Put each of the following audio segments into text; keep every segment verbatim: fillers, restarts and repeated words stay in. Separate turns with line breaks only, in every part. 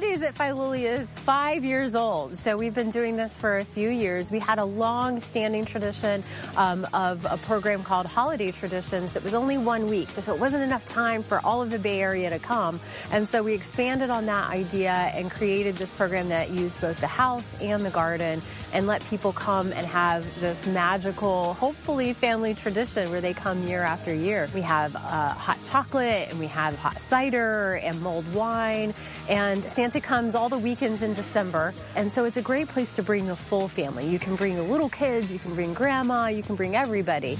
Holidays at Filoli is five years old, so we've been doing this for a few years. We had a long-standing tradition um, of a program called Holiday Traditions that was only one week, so it wasn't enough time for all of the Bay Area to come. And so we expanded on that idea and created this program that used both the house and the garden and let people come and have this magical, hopefully family tradition where they come year after year. We have uh, hot chocolate, and we have hot cider and mulled wine, and Santa comes all the weekends in December, and so it's a great place to bring the full family. You can bring the little kids, you can bring grandma, you can bring everybody.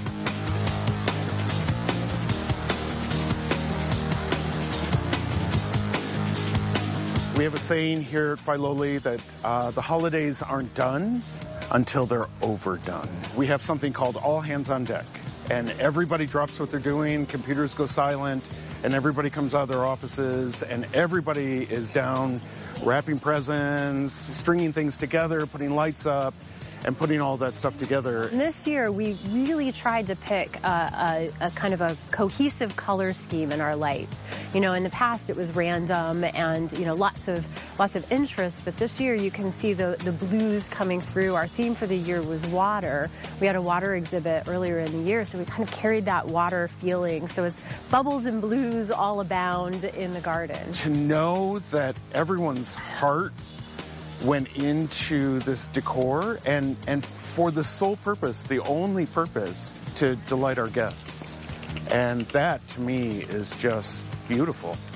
We have a saying here at Filoli that uh, the holidays aren't done until they're overdone. We have something called all hands on deck, and everybody drops what they're doing, computers go silent, and everybody comes out of their offices, and everybody is down wrapping presents, stringing things together, putting lights up, and putting all that stuff together.
This year, we really tried to pick a, a, a kind of a cohesive color scheme in our lights. You know, in the past it was random and, you know, lots of lots of interest, but this year you can see the, the blues coming through. Our theme for the year was water. We had a water exhibit earlier in the year, so we kind of carried that water feeling. So it's bubbles and blues all abound in the garden.
To know that everyone's heart went into this decor and, and for the sole purpose, the only purpose, to delight our guests. And that, to me, is just beautiful.